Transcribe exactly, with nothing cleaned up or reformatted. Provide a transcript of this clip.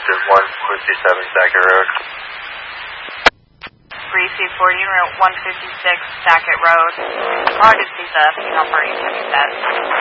Positive, one fifty-seven Sackett Road. three C forty, Route one fifty-six, Sackett Road. Oh, I did see the female party, you said.